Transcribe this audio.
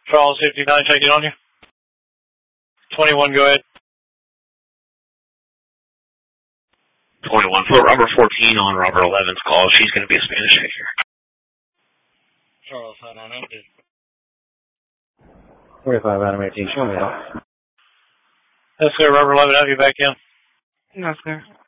Charles 59, checking on you. 21, go ahead. 21, put Robert 14 on Robert 11's call. She's going to be a Spanish figure. Charles, hold on, I'm good. 45 Adam 18, show me out. Yes, sir, Robert 11, have you back in? No, sir.